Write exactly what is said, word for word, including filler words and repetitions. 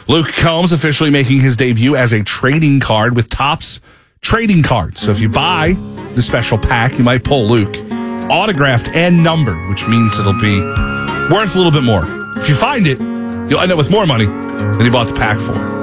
Luke Combs officially making his debut as a trading card with Topps Trading Cards. So if you buy the special pack, you might pull Luke, autographed and numbered, which means it'll be worth a little bit more. If you find it, you'll end up with more money than you bought the pack for.